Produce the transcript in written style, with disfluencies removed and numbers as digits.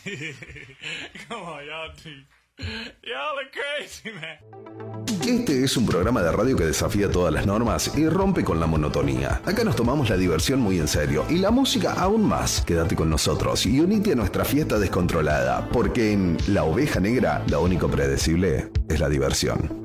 Come on, y'all are crazy, man. Este es un programa de radio que desafía todas las normas y rompe con la monotonía. Acá nos tomamos la diversión muy en serio y la música aún más. Quédate con nosotros y unite a nuestra fiesta descontrolada, porque en La Oveja Negra lo único predecible es la diversión.